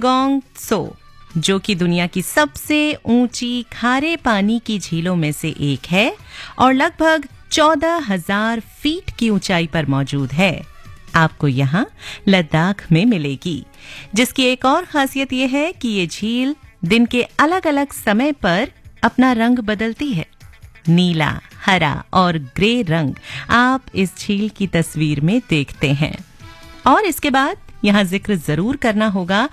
पमगोंग त्सो, जो कि दुनिया की सबसे ऊंची खारे पानी की झीलों में से एक है और लगभग 14,000 फीट की ऊंचाई पर मौजूद है, आपको यहाँ लद्दाख में मिलेगी। जिसकी एक और खासियत यह है कि ये झील दिन के अलग अलग समय पर अपना रंग बदलती है। नीला, हरा और ग्रे रंग आप इस झील की तस्वीर में देखते हैं। और इसके बाद यहाँ जिक्र जरूर करना होगा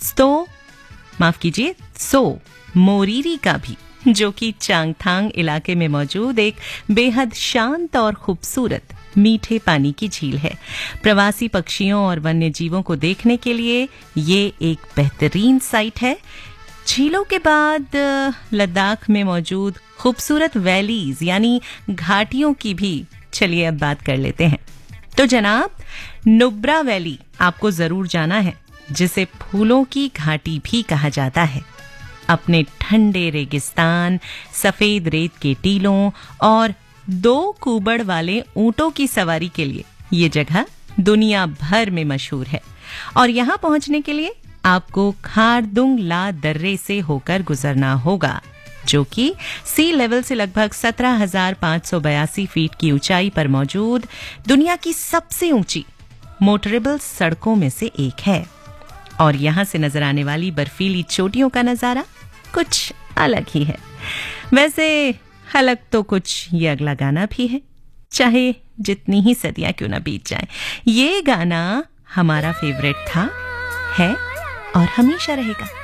त्सो मोरीरी का भी, जो कि चांगथांग इलाके में मौजूद एक बेहद शांत और खूबसूरत मीठे पानी की झील है। प्रवासी पक्षियों और वन्य जीवों को देखने के लिए ये एक बेहतरीन साइट है। झीलों के बाद लद्दाख में मौजूद खूबसूरत वैलीज यानी घाटियों की भी चलिए अब बात कर लेते हैं। तो जनाब, नुब्रा वैली आपको जरूर जाना है, जिसे फूलों की घाटी भी कहा जाता है। अपने ठंडे रेगिस्तान, सफेद रेत के टीलों और 2 कूबड़ वाले ऊंटों की सवारी के लिए ये जगह दुनिया भर में मशहूर है। और यहां पहुंचने के लिए आपको खारदुंग ला दर्रे से होकर गुजरना होगा, जो कि सी लेवल से लगभग 17,582 फीट की ऊंचाई पर मौजूद दुनिया की सबसे ऊंची मोटरेबल सड़कों में से एक है। और यहां से नजर आने वाली बर्फीली चोटियों का नजारा कुछ अलग ही है। वैसे अलग तो कुछ ये अगला गाना भी है, चाहे जितनी ही सदियां क्यों ना बीत जाए। ये गाना हमारा फेवरेट था, है और हमेशा रहेगा।